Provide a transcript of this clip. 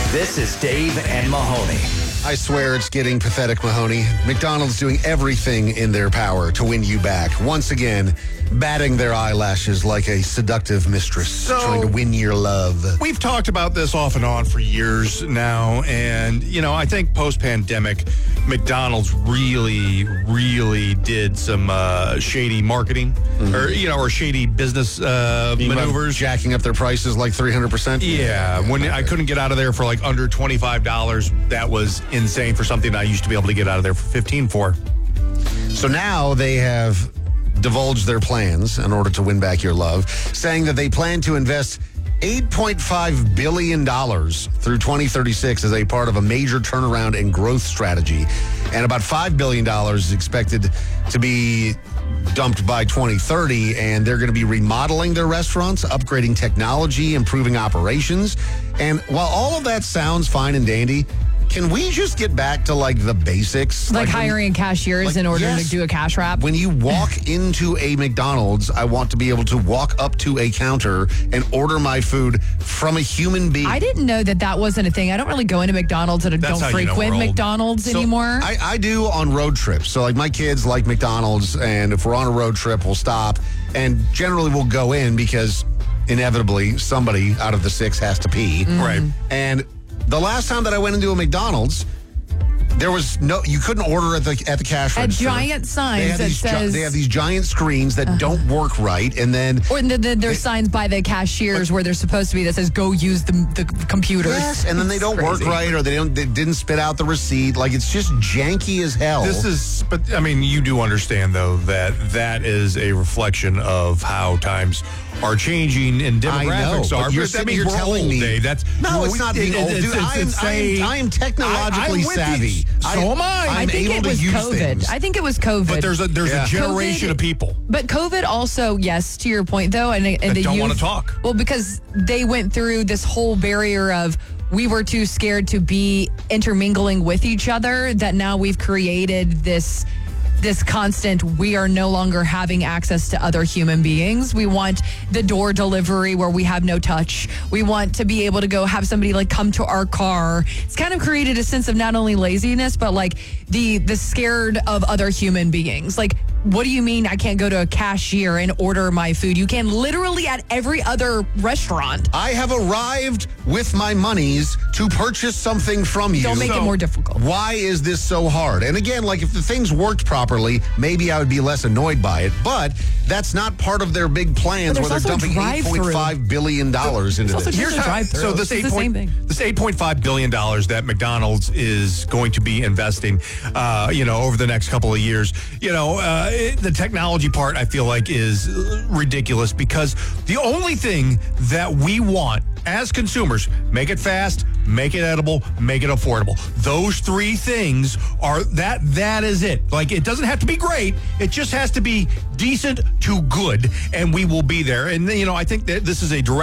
This is Dave and Mahoney. I swear it's getting pathetic, Mahoney. McDonald's doing everything in their power to win you back. Once again, batting their eyelashes like a seductive mistress trying to win your love. We've talked about this off and on for years now, and, I think post-pandemic, McDonald's really did some shady marketing or shady business maneuvers. Jacking up their prices like 300%? Yeah, when I couldn't get out of there for like under $25, that was insane for something I used to be able to get out of there for $15 for. So now they have divulged their plans in order to win back your love, saying that they plan to invest $8.5 billion through 2036 as a part of a major turnaround and growth strategy. And about $5 billion is expected to be dumped by 2030, and they're going to be remodeling their restaurants, upgrading technology, improving operations. And while all of that sounds fine and dandy, can we just get back to like the basics? Like hiring cashiers in order to do a cash wrap? When you walk into a McDonald's, I want to be able to walk up to a counter and order my food from a human being. I didn't know that wasn't a thing. I don't really go into McDonald's and don't frequent McDonald's anymore. I do on road trips. So like my kids like McDonald's, and if we're on a road trip, we'll stop. And generally we'll go in because inevitably somebody out of the six has to pee. Mm-hmm. Right. And the last time that I went into a McDonald's, there was you couldn't order at the cash register. Giant signs that says they have these giant screens that don't work right, and then there's signs by the cashiers where they're supposed to be that says go use the computers. Yes, and then they don't work right, or they didn't spit out the receipt. Like, it's just janky as hell. But I mean, you do understand though that is a reflection of how times are changing and demographics are. You're telling me Dave, it's not being old, dude. I am technologically savvy. So am I. I think it was COVID. I think it was COVID. But there's a generation of people. But COVID also, yes, to your point though, and the don't youth want to talk. Well, because they went through this whole barrier of we were too scared to be intermingling with each other, that now we've created this constant, we are no longer having access to other human beings. We want the door delivery where we have no touch. We want to be able to go have somebody like come to our car. It's kind of created a sense of not only laziness, but like the scared of other human beings. Like, what do you mean I can't go to a cashier and order my food? You can literally at every other restaurant. I have arrived with my monies to purchase something from you. Don't make it more difficult. Why is this so hard? And again, like, if the things worked properly, maybe I would be less annoyed by it. But that's not part of their big plans where they're dumping $8.5 billion into this. So this $8.5 billion that McDonald's is going to be investing, over the next couple of years, the technology part I feel like is ridiculous, because the only thing that we want as consumers, make it fast, make it edible, make it affordable. Those three things are that is it. Like, it doesn't have to be great. It just has to be decent to good, and we will be there. And, I think that this is a direct